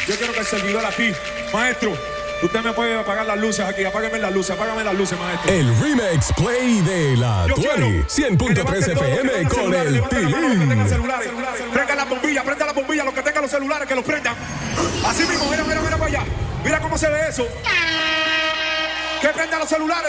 Yo quiero que el servidor aquí, maestro, usted me puede apagar las luces aquí. Apágame las luces, maestro. El Remix Play de la Tuani 100.3 FM con el Tilín. Prenda la bombilla, los que tengan los celulares que los prendan. Así mismo, mira para allá. Mira cómo se ve eso. Que prendan los celulares.